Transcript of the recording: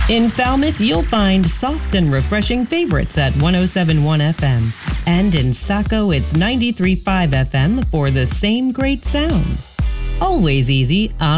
In Falmouth, you'll find soft and refreshing favorites at 107.1 FM. And in Saco, it's 93.5 FM for the same great sounds. Always easy on